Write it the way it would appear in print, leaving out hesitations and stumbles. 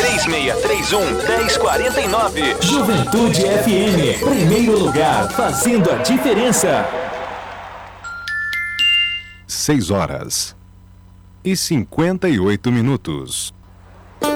3631-1049. Juventude FM, primeiro lugar, fazendo a diferença. 6 horas e 58 minutos.